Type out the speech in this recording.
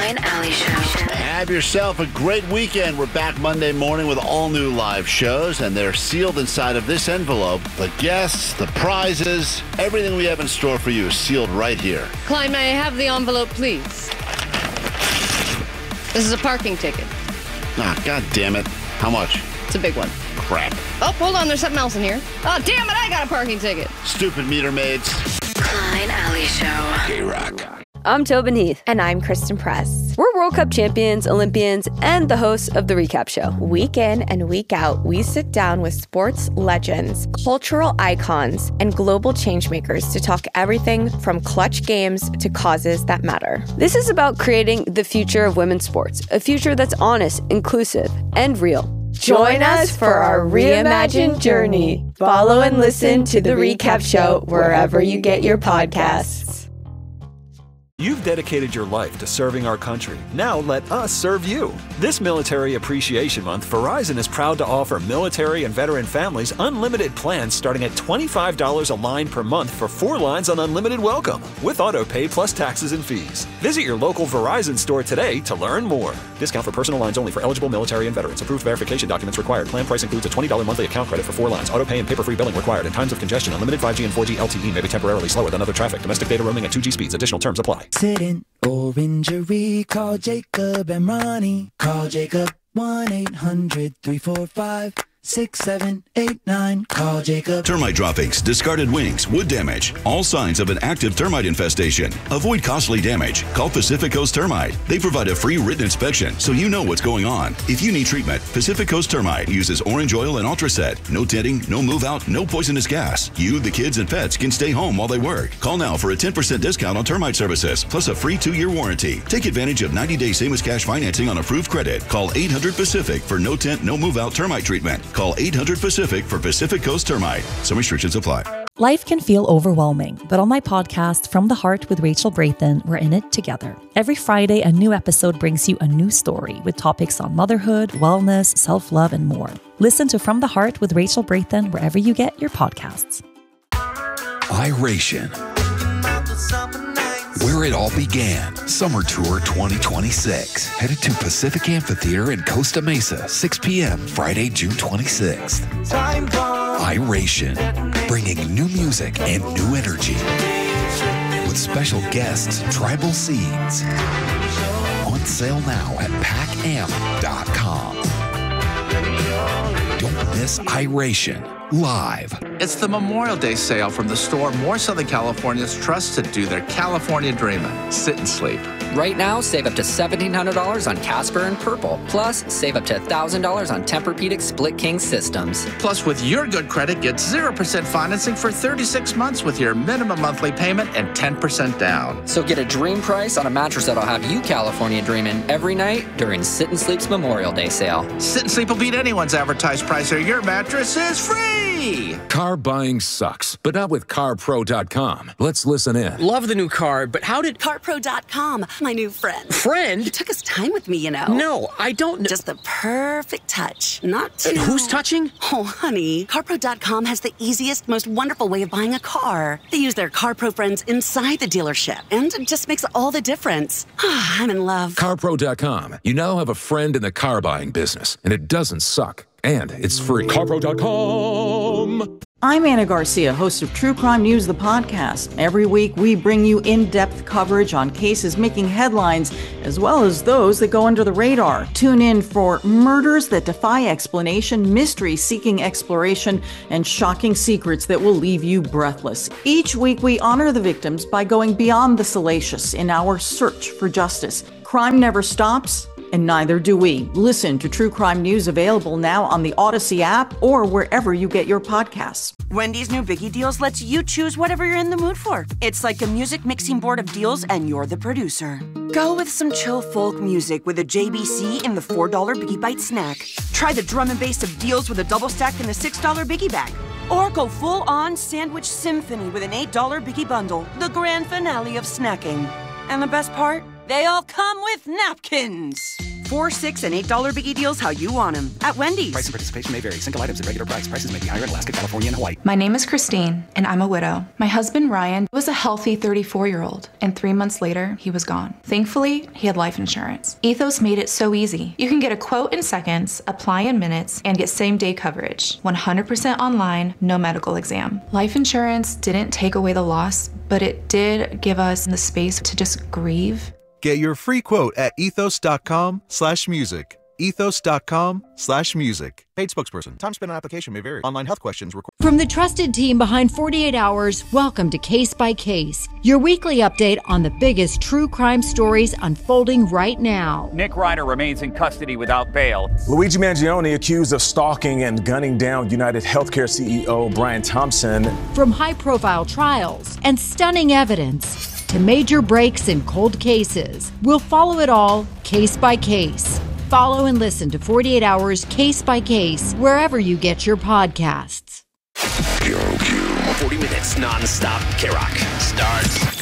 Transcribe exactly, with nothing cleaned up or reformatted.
Klein Alley Show. Have yourself a great weekend. We're back Monday morning with all new live shows, and they're sealed inside of this envelope. The guests, the prizes, everything we have in store for you is sealed right here. Klein, may I have the envelope, please? This is a parking ticket. Ah, God damn it. How much? It's a big one. Crap. Oh, hold on. There's something else in here. Oh, damn it. I got a parking ticket. Stupid meter maids. Klein Alley Show. K-Rock. I'm Tobin Heath. And I'm Kristen Press. We're World Cup champions, Olympians, and the hosts of The Recap Show. Week in and week out, we sit down with sports legends, cultural icons, and global changemakers to talk everything from clutch games to causes that matter. This is about creating the future of women's sports, a future that's honest, inclusive, and real. Join us for our reimagined journey. Follow and listen to The Recap Show wherever you get your podcasts. You've dedicated your life to serving our country. Now let us serve you. This Military Appreciation Month, Verizon is proud to offer military and veteran families unlimited plans starting at twenty-five dollars a line per month for four lines on unlimited welcome, with auto pay plus taxes and fees. Visit your local Verizon store today to learn more. Discount for personal lines only for eligible military and veterans. Approved verification documents required. Plan price includes a twenty dollars monthly account credit for four lines. Auto pay and paper-free billing required. In times of congestion, unlimited five G and four G L T E may be temporarily slower than other traffic. Domestic data roaming at two G speeds. Additional terms apply. Accident or injury, call Jacob and Ronnie. Call Jacob one eight hundred three four five six seven eight nine. Call Jacob. Termite droppings, discarded wings, wood damage, all signs of an active termite infestation. Avoid costly damage. Call Pacific Coast Termite. They provide a free written inspection so you know what's going on. If you need treatment, Pacific Coast Termite uses orange oil and Ultraset. No tinting, no move out, no poisonous gas. You, the kids, and pets can stay home while they work. Call now for a ten percent discount on termite services, plus a free two-year warranty. Take advantage of ninety day same as cash financing on approved credit. Call eight hundred Pacific for no tent, no move out termite treatment. Call eight hundred Pacific for Pacific Coast Termite. Some restrictions apply. Life can feel overwhelming, but on my podcast, From the Heart with Rachel Brathen, we're in it together. Every Friday, a new episode brings you a new story with topics on motherhood, wellness, self-love, and more. Listen to From the Heart with Rachel Brathen wherever you get your podcasts. Iration. Where it all began. Summer Tour twenty twenty-six. Headed to Pacific Amphitheater in Costa Mesa, six p.m. Friday, June twenty-sixth. Iration. Bringing new music and new energy. With special guests, Tribal Seeds. On sale now at pack amp dot com. Don't miss Iration. Live. It's the Memorial Day sale from the store more Southern Californians trust to do their California dreaming. Sit and sleep. Right now, save up to seventeen hundred dollars on Casper and Purple. Plus, save up to one thousand dollars on Tempur-Pedic Split King systems. Plus, with your good credit, get zero percent financing for thirty-six months with your minimum monthly payment and ten percent down. So get a dream price on a mattress that'll have you California dreaming every night during Sit and Sleep's Memorial Day sale. Sit and Sleep will beat anyone's advertised price or your mattress is free! Car buying sucks, but not with car pro dot com. Let's listen in. Love the new car, but how did... car pro dot com, my new friend. Friend? He took his time with me, you know. No, I don't know. Just the perfect touch. Not too... Uh, who's touching? Oh, honey. car pro dot com has the easiest, most wonderful way of buying a car. They use their CarPro friends inside the dealership, and it just makes all the difference. I'm in love. car pro dot com. You now have a friend in the car buying business, and it doesn't suck. And it's free. car pro dot com. I'm Anna Garcia, host of True Crime News, the podcast. Every week, we bring you in-depth coverage on cases making headlines, as well as those that go under the radar. Tune in for murders that defy explanation, mysteries seeking exploration, and shocking secrets that will leave you breathless. Each week, we honor the victims by going beyond the salacious in our search for justice. Crime never stops, and neither do we. Listen to True Crime News, available now on the Odyssey app or wherever you get your podcasts. Wendy's new Biggie Deals lets you choose whatever you're in the mood for. It's like a music mixing board of deals, and you're the producer. Go with some chill folk music with a J B C in the four dollar Biggie Bite snack. Try the drum and bass of deals with a double stack in the six dollar Biggie Bag. Or go full-on sandwich symphony with an eight dollar Biggie Bundle, the grand finale of snacking. And the best part? They all come with napkins. Four, six, and eight dollar biggie deals how you want them at Wendy's. Price and participation may vary. Single items at regular price. Prices may be higher in Alaska, California, and Hawaii. My name is Christine, and I'm a widow. My husband, Ryan, was a healthy thirty-four-year-old, and three months later, he was gone. Thankfully, he had life insurance. Ethos made it so easy. You can get a quote in seconds, apply in minutes, and get same-day coverage. one hundred percent online, no medical exam. Life insurance didn't take away the loss, but it did give us the space to just grieve. Get your free quote at ethos.com slash music. Ethos.com slash music. Paid spokesperson. Time spent on application may vary. Online health questions required. From the trusted team behind forty-eight hours, welcome to Case by Case, your weekly update on the biggest true crime stories unfolding right now. Nick Ryder remains in custody without bail. Luigi Mangione accused of stalking and gunning down United Healthcare C E O Brian Thompson. From high-profile trials and stunning evidence to major breaks in cold cases, we'll follow it all case by case. Follow and listen to forty-eight hours Case by Case wherever you get your podcasts. forty minutes non-stop K-Rock starts